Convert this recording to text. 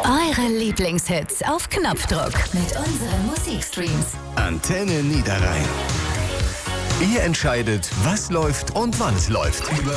Eure Lieblingshits auf Knopfdruck mit unseren Musikstreams. Antenne Niederrhein. Ihr entscheidet, was läuft und wann es läuft.